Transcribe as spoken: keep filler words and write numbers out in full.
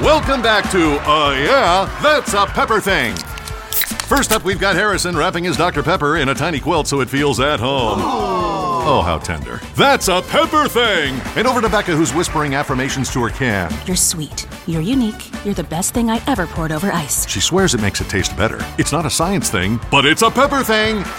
Welcome back to, uh, yeah, That's a Pepper Thing. First up, we've got Harrison wrapping his Doctor Pepper in a tiny quilt so it feels at home. Oh, how tender. That's a Pepper Thing! And over to Becca, who's whispering affirmations to her can. You're sweet. You're unique. You're the best thing I ever poured over ice. She swears it makes it taste better. It's not a science thing, but it's a Pepper Thing!